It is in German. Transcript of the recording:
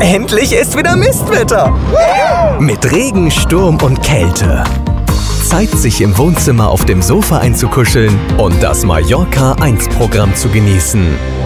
Endlich ist wieder Mistwetter. Mit Regen, Sturm und Kälte. Zeit, sich im Wohnzimmer auf dem Sofa einzukuscheln und das Mallorca 1 Programm zu genießen.